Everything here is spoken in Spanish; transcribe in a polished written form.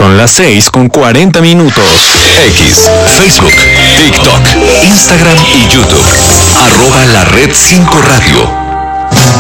Son las 6:40. X, Facebook, TikTok, Instagram y YouTube. @La Red 5 Radio.